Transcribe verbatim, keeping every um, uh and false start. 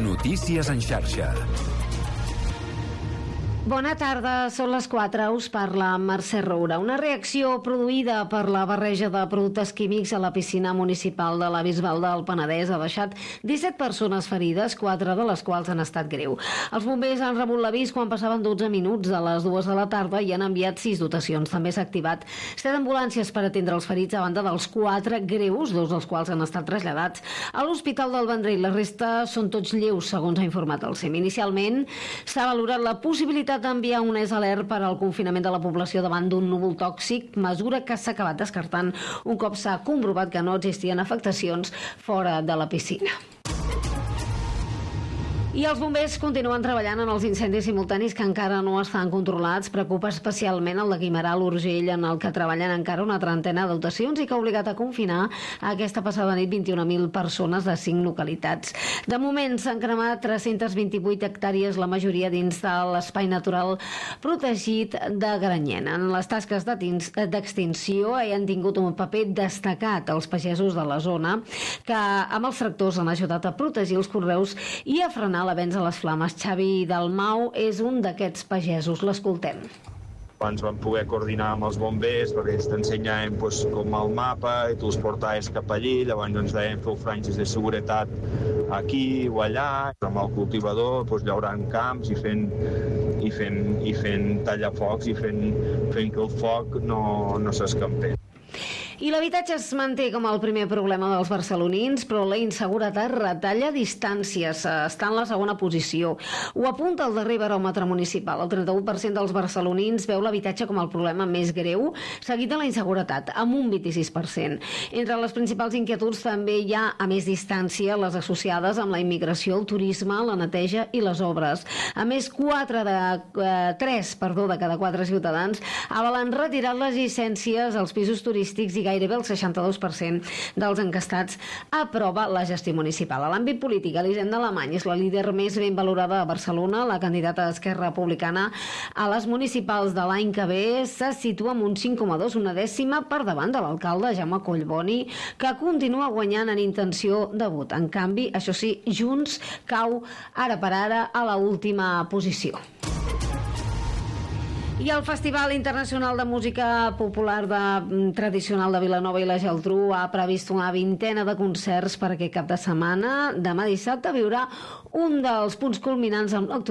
Notícies en xarxa. Bona tarda, són les quatre, us parla Mercè Roura. Una reacció produïda per la barreja de productes químics a la piscina municipal de la Bisbal del Penedès ha deixat disset persones ferides, quatre de les quals han estat greu. Els bombers han rebut l'avís quan passaven dotze minuts de les dues de la tarda i han enviat sis dotacions. També s'ha activat set ambulàncies per atendre els ferits a banda dels quatre greus, dos dels quals han estat traslladats a l'Hospital del Vendrell. La resta són tots lleus, segons ha informat el C E M. Inicialment s'ha valorat la possibilitat d'enviar un S alert per al confinament de la població davant d'un núvol tòxic, mesura que s'ha acabat descartant un cop s'ha comprovat que no existien afectacions fora de la piscina. I els bombers continuen treballant en els incendis simultanis que encara no estan controlats. Preocupa especialment el de Guimerà, l'Urgell, en el que treballen encara una trentena de dotacions i que ha obligat a confinar aquesta passada nit vint-i-un mil persones de cinc localitats. De moment s'han cremat tres-centes vint-i-vuit hectàrees, la majoria dins de l'espai natural protegit de Granyena. En les tasques d'extinció hi han tingut un paper destacat els pagesos de la zona, que amb els tractors han ajudat a protegir els conreus i a frenar l'avenç a les flames. Xavi Dalmau és un d'aquests pagesos. L'escoltem. Ens vam poder coordinar amb els bombers perquè ells t'ensenyaven pues, com el mapa i tu els portaves cap allí, llavors ens deien feu franges de seguretat aquí o allà, amb el cultivador pues, llaurant camps i fent, i fent, i fent tallafocs i fent, fent que el foc no, no s'escampés. I l'habitatge es manté com el primer problema dels barcelonins, però la inseguretat retalla distàncies, està en la segona posició. Ho apunta el darrer baròmetre municipal. El trenta-u per cent dels barcelonins veu l'habitatge com el problema més greu, seguit de la inseguretat, amb un vint-i-sis per cent. Entre les principals inquietuds també hi ha, a més distància, les associades amb la immigració, el turisme, la neteja i les obres. A més, quatre de, eh, tres perdó, de cada quatre ciutadans avalen retirar les llicències als pisos turístics i gairebé el seixanta-dos per cent dels encastats aprova la gestió municipal. A l'àmbit polític, Elisenda Alemany és la líder més ben valorada a Barcelona. La candidata d'Esquerra Republicana a les municipals de l'any que ve se situa amb un cinc coma dos, una dècima per davant de l'alcalde Jaume Collboni, que continua guanyant en intenció de vot. En canvi, això sí, Junts cau ara per ara a la última posició. I el Festival Internacional de Música Popular de, Tradicional de Vilanova i la Geltrú ha previst una vintena de concerts per aquest cap de setmana. Demà dissabte viurà un dels punts culminants amb l'actuació